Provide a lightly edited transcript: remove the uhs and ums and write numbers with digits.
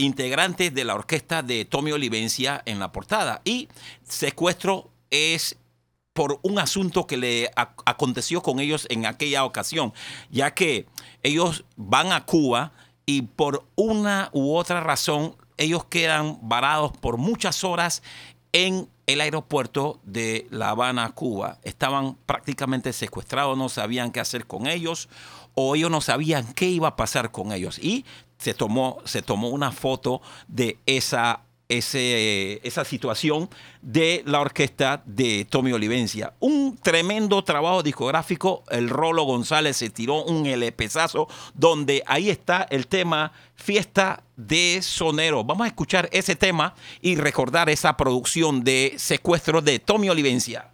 integrantes de la orquesta de Tommy Olivencia en la portada. Y secuestro es por un asunto que le aconteció con ellos en aquella ocasión, ya que ellos van a Cuba y por una u otra razón ellos quedan varados por muchas horas en el aeropuerto de La Habana, Cuba. Estaban prácticamente secuestrados, no sabían qué hacer con ellos o ellos no sabían qué iba a pasar con ellos. Y se tomó una foto de esa situación de la orquesta de Tommy Olivencia. Un tremendo trabajo discográfico. El Rolo González se tiró un LPzazo donde ahí está el tema Fiesta de Sonero. Vamos a escuchar ese tema y recordar esa producción de Secuestro de Tommy Olivencia.